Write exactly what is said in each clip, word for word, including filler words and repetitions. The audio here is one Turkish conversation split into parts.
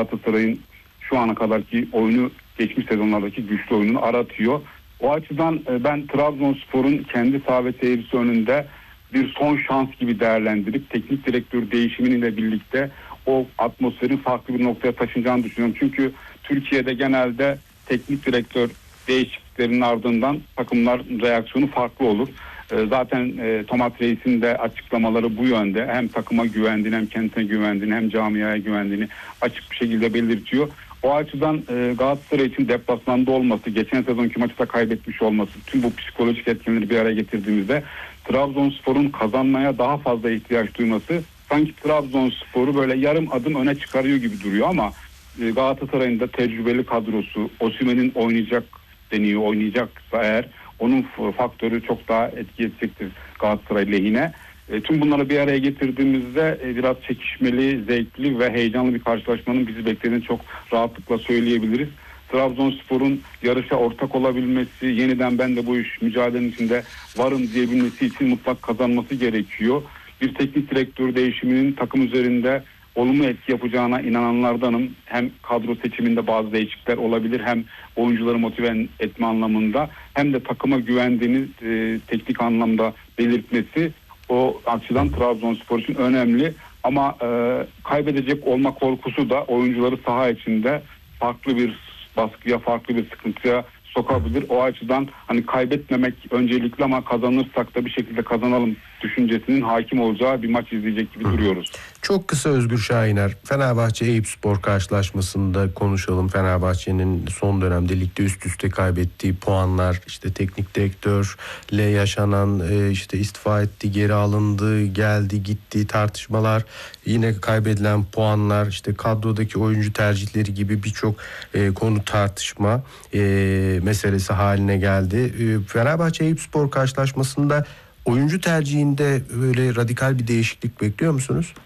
Galatasaray'ın şu ana kadarki oyunu geçmiş sezonlardaki güçlü oyununu aratıyor. O açıdan ben Trabzonspor'un kendi saha ve seyircisi önünde bir son şans gibi değerlendirip teknik direktör değişimiyle birlikte o atmosferin farklı bir noktaya taşınacağını düşünüyorum. Çünkü Türkiye'de genelde teknik direktör değişikliklerinin ardından takımlar reaksiyonu farklı olur. Zaten Thomas Reis'in de açıklamaları bu yönde. Hem takıma güvendiğini, hem kendisine güvendiğini, hem camiaya güvendiğini açık bir şekilde belirtiyor. O açıdan Galatasaray için deplasmanda olması, geçen sezonki maçı da kaybetmiş olması, tüm bu psikolojik etkenleri bir araya getirdiğimizde Trabzonspor'un kazanmaya daha fazla ihtiyaç duyması sanki Trabzonspor'u böyle yarım adım öne çıkarıyor gibi duruyor ama Galatasaray'ın da tecrübeli kadrosu, Osimhen'in oynayacak deniyor, oynayacaksa eğer onun faktörü çok daha etki edecektir Galatasaray lehine. E, tüm bunları bir araya getirdiğimizde e, biraz çekişmeli, zevkli ve heyecanlı bir karşılaşmanın bizi beklediğini çok rahatlıkla söyleyebiliriz. Trabzonspor'un yarışa ortak olabilmesi, yeniden ben de bu iş mücadelenin içinde varım diyebilmesi için mutlak kazanması gerekiyor. Bir teknik direktör değişiminin takım üzerinde olumlu etki yapacağına inananlardanım. Hem kadro seçiminde bazı değişiklikler olabilir, hem oyuncuları motive etme anlamında, hem de takıma güvendiğini e, teknik anlamda belirtmesi o açıdan Trabzonspor için önemli. Ama e, kaybedecek olma korkusu da oyuncuları saha içinde farklı bir baskıya, farklı bir sıkıntıya sokabilir. O açıdan hani kaybetmemek öncelikli ama kazanırsak da bir şekilde kazanalım düşüncesinin hakim olacağı bir maç izleyecek gibi duruyoruz. Çok kısa Özgür Şahiner, Fenerbahçe Eyüpspor karşılaşmasında konuşalım. Fenerbahçe'nin son dönemde ligde üst üste kaybettiği puanlar, işte teknik direktörle yaşanan işte istifa etti, geri alındı, geldi, gitti tartışmalar, yine kaybedilen puanlar, işte kadrodaki oyuncu tercihleri gibi birçok e, konu tartışma e, meselesi haline geldi. E, Fenerbahçe Eyüpspor karşılaşmasında oyuncu tercihinde böyle radikal bir değişiklik bekliyor musunuz?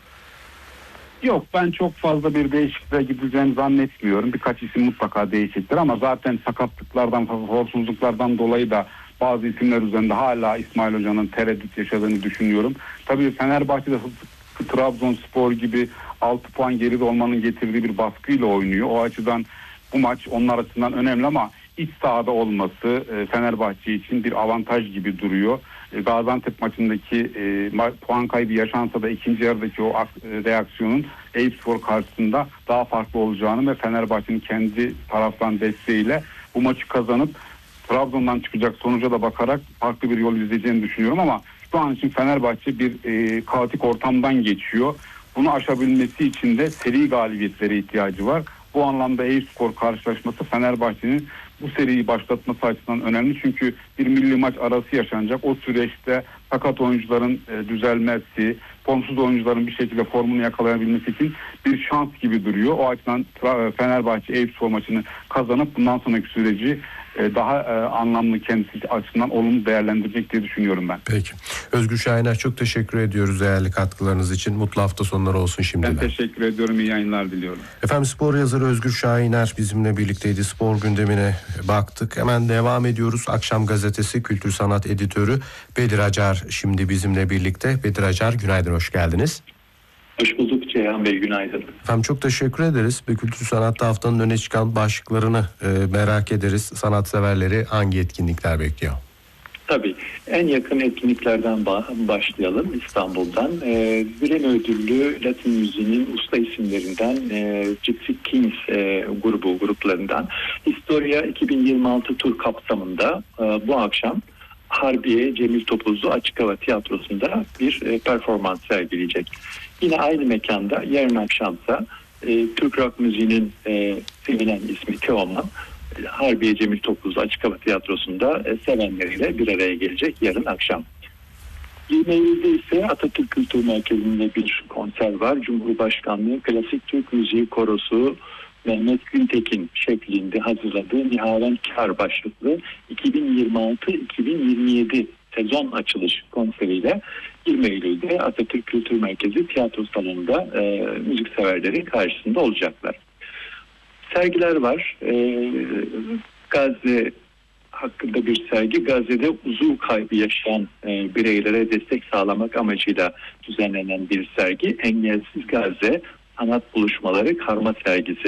Yok, ben çok fazla bir değişikliğe gideceğini zannetmiyorum. Birkaç isim mutlaka değişiktir ama zaten sakatlıklardan, hoşsuzluklardan dolayı da bazı isimler üzerinde hala İsmail Hoca'nın tereddüt yaşadığını düşünüyorum. Tabii Fenerbahçe'de Trabzonspor gibi altı puan geride olmanın getirdiği bir baskıyla oynuyor. O açıdan bu maç onlar açısından önemli ama iç sahada olması Fenerbahçe için bir avantaj gibi duruyor. Gaziantep maçındaki e, puan kaybı yaşansa da ikinci yarıdaki o reaksiyonun Eyüpspor karşısında daha farklı olacağını ve Fenerbahçe'nin kendi taraftan desteğiyle bu maçı kazanıp Trabzon'dan çıkacak sonuca da bakarak farklı bir yol izleyeceğini düşünüyorum ama şu an için Fenerbahçe bir e, kaotik ortamdan geçiyor. Bunu aşabilmesi için de seri galibiyetlere ihtiyacı var. Bu anlamda Eyüpspor karşılaşması Fenerbahçe'nin bu seriyi başlatması açısından önemli. Çünkü bir milli maç arası yaşanacak. O süreçte sakat oyuncuların e, düzelmesi, formsuz oyuncuların bir şekilde formunu yakalayabilmesi için bir şans gibi duruyor. O açıdan Fenerbahçe Eyüpspor maçını kazanıp bundan sonraki süreci e, daha e, anlamlı kendisi açısından olumlu değerlendirecek diye düşünüyorum ben. Peki. Özgür Şahiner, çok teşekkür ediyoruz değerli katkılarınız için. Mutlu hafta sonları olsun şimdiden. Ben teşekkür ediyorum. İyi yayınlar diliyorum. Efendim, spor yazarı Özgür Şahiner bizimle birlikteydi. Spor gündemine baktık. Hemen devam ediyoruz. Akşam Gazetesi Kültür Sanat Editörü Bedir Acar şimdi bizimle birlikte. Bedir Acar, günaydın, hoş geldiniz. Hoş bulduk Ceyhan Bey, günaydın. Efendim, çok teşekkür ederiz. Ve Kültür Sanat'ta haftanın öne çıkan başlıklarını e, merak ederiz. Sanatseverleri hangi etkinlikler bekliyor? Tabii. En yakın etkinliklerden başlayalım İstanbul'dan. E, Grammy ödüllü Latin müziğinin usta isimlerinden e, Gypsy Kings e, grubu gruplarından Historia iki bin yirmi altı tur kapsamında e, bu akşam Harbiye Cemil Topuzlu Açık Hava Tiyatrosu'nda bir e, performans sergileyecek. Yine aynı mekanda yarın akşamsa e, Türk rock müziğinin e, sevilen ismi Teoman Harbiye Cemil Topuzlu Açık Hava Tiyatrosu'nda e, sevenleriyle bir araya gelecek yarın akşam. yirmi Eylül'de ise Atatürk Kültür Merkezi'nde bir konser var. Cumhurbaşkanlığı Klasik Türk Müziği Korosu Mehmet Güntekin şeklinde hazırladığı Nihavent Kar başlıklı iki bin yirmi altı iki bin yirmi yedi sezon açılış konseriyle yirmi Eylül'de Atatürk Kültür Merkezi Tiyatro Salonu'nda e, müzikseverlerin karşısında olacaklar. Sergiler var. E, Gazze hakkında bir sergi. Gazze'de uzuv kaybı yaşayan e, bireylere destek sağlamak amacıyla düzenlenen bir sergi. Engelsiz Gazze Sanat Buluşmaları Karma Sergisi